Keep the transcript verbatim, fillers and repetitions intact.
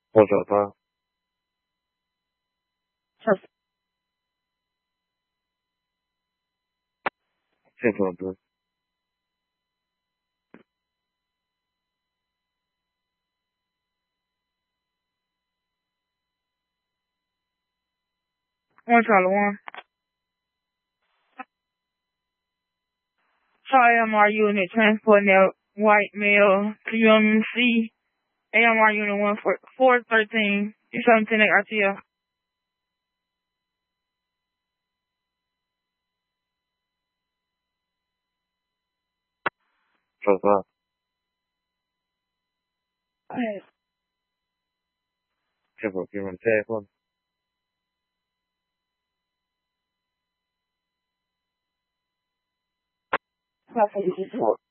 我找他， 小这种的， one Charlie one. Sorry, A M R unit transporting that white male to U M C. A M R unit one for four thirteen. You something at R T L. 找他， 哎， 这会儿给我再换， 快飞机坐。